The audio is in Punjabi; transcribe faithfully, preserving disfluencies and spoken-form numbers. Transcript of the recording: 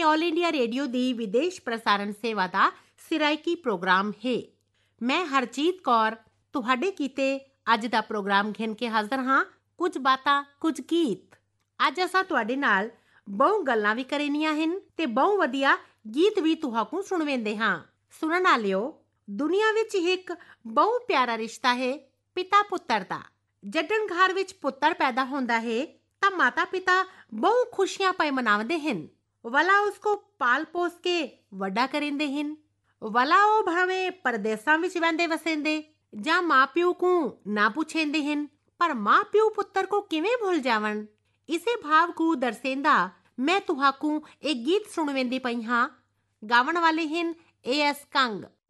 ਇਹ ਆਲ ਇੰਡੀਆ ਰੇਡੀਓ ਦੀ ਵਿਦੇਸ਼ ਪ੍ਰਸਾਰਣ ਸੇਵਾ ਦਾ ਸਿਰਾਇਕੀ ਪ੍ਰੋਗਰਾਮ ਹੈ। ਮੈਂ ਹਰਜੀਤ ਕੌਰ ਤੁਹਾਡੇ ਕੀਤੇ ਅੱਜ ਦਾ ਪ੍ਰੋਗਰਾਮ ਘਿਣ ਕੇ ਹਾਜ਼ਰ ਹਾਂ। ਕੁਝ ਬਾਤਾਂ ਕੁਝ ਗੀਤ। ਅੱਜ ਅਸਾਂ ਤੁਹਾਡੇ ਨਾਲ ਬਹੁ ਗੱਲਾਂ ਵੀ ਕਰਨੀਆਂ ਹਨ ਤੇ ਬਹੁ ਵਧੀਆ ਗੀਤ ਵੀ ਤੁਹਾਨੂੰ ਸੁਣਵੇਂਦੇ ਹਾਂ। ਸੁਣਨ ਵਾਲਿਓ, ਦੁਨੀਆ ਵਿੱਚ ਇੱਕ ਬਹੁ ਪਿਆਰਾ ਰਿਸ਼ਤਾ ਹੈ ਪਿਤਾ ਪੁੱਤਰ ਦਾ। ਜੱਦਣ ਘਰ ਵਿੱਚ ਪੁੱਤਰ ਪੈਦਾ ਹੁੰਦਾ ਹੈ ਤਾਂ ਮਾਤਾ ਪਿਤਾ ਬਹੁ ਖੁਸ਼ੀਆਂ ਪਏ ਮਨਾਉਂਦੇ ਹਨ। ਵਲਾ ਉਸਕੋ ਪਾਲ ਪੋਸ ਕੇ ਵੱਡਾ ਕਰਿੰਦੇ ਹਨ। ਵਲਾ ਉਹ ਭਾਵੇਂ ਪਰਦੇਸਾਂ ਵਿੱਚ ਵਹਿੰਦੇ ਵਸੇਂਦੇ ਜਾਂ ਮਾਂ ਪਿਓ ਕੋ ਨਾ ਪੁੱਛੇਂਦੇ ਹਨ, ਪਰ ਮਾਂ ਪਿਓ ਪੁੱਤਰ ਕੋ ਕਿਵੇਂ ਭੁੱਲ ਜਾਵਣ। ਇਸੇ ਭਾਵ ਕੋ ਦਰਸੇਂਦਾ ਮੈਂ ਤੁਹਾਨੂੰ ਇਹ ਗੀਤ ਸੁਣਵੇਂਦੀ ਪਈ ਹਾਂ। ਗਾਵਣ ਵਾਲੇ ਹਨ ਏ ਐਸ ਕੰਗ।